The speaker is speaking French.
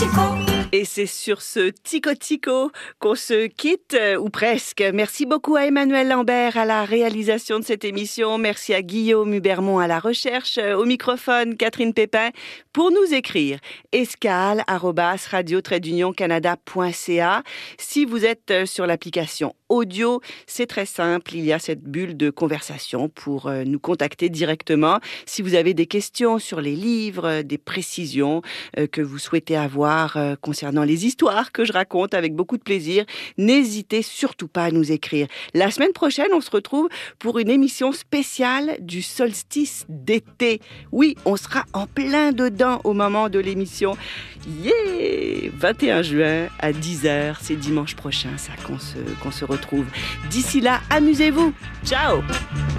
Et c'est sur ce tico-tico qu'on se quitte, ou presque. Merci beaucoup à Emmanuel Lambert à la réalisation de cette émission. Merci à Guillaume Hubermont à la recherche. Au microphone, Catherine Pépin. Pour nous écrire, escale@radio-canada.ca. Si vous êtes sur l'application audio, c'est très simple. Il y a cette bulle de conversation pour nous contacter directement. Si vous avez des questions sur les livres, des précisions que vous souhaitez avoir concernant les histoires que je raconte avec beaucoup de plaisir, n'hésitez surtout pas à nous écrire. La semaine prochaine, on se retrouve pour une émission spéciale du solstice d'été. Oui, on sera en plein dedans au moment de l'émission. Yeah! 21 juin à 10h, c'est dimanche prochain ça qu'on se retrouve. D'ici là, amusez-vous. Ciao!